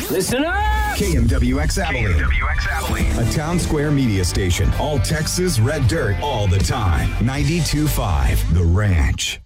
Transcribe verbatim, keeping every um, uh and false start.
Listen up! K M W X Abilene. K M W X Abilene. A Town Square media station. All Texas red dirt all the time. ninety-two point five The Ranch.